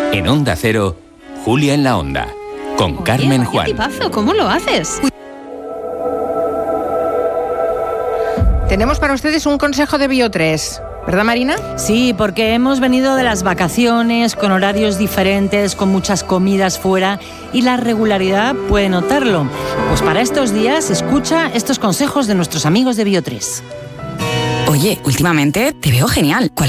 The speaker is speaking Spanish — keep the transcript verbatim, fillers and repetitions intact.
En Onda Cero, Julia en la Onda, con Oye, Carmen vaya Juan. tipazo, ¿cómo lo haces? Tenemos para ustedes un consejo de Bio tres, ¿verdad, Marina? Sí, porque hemos venido de las vacaciones con horarios diferentes, con muchas comidas fuera y la regularidad puede notarlo. Pues para estos días, escucha estos consejos de nuestros amigos de Bio tres. Oye, últimamente te veo genial. ¿Cuál